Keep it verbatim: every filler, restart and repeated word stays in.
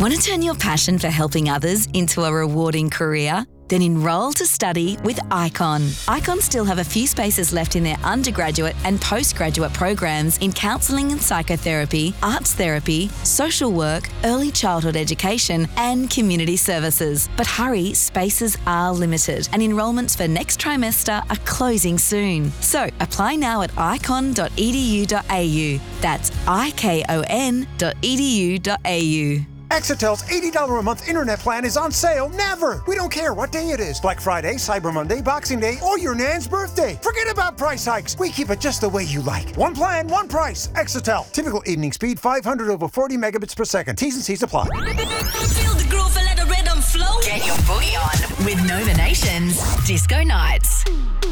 Want to turn your passion for helping others into a rewarding career? Then enrol to study with Icon. Icon still have a few spaces left in their undergraduate and postgraduate programs in counselling and psychotherapy, arts therapy, social work, early childhood education and community services. But hurry, spaces are limited and enrolments for next trimester are closing soon. So apply now at icon dot e d u dot a u. That's I K O N dot e d u dot a u. Exitel's eighty dollars a month internet plan is on sale never. We don't care what day it is. Black Friday, Cyber Monday, Boxing Day, or your Nan's birthday. Forget about price hikes. We keep it just the way you like. One plan, one price. Exitel. Typical evening speed, five hundred over forty megabits per second. T's and C's apply. Feel the groove and let the rhythm flow. Get your booty on with Nova Nation's Disco Nights.